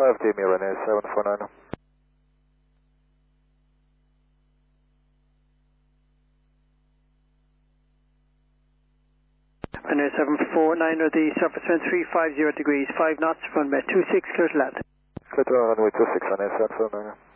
Jamie, runway 749. Runway 749 with the surface wind 350 degrees, 5 knots, runway 26, clear to land. Clear to runway 26, runway 749.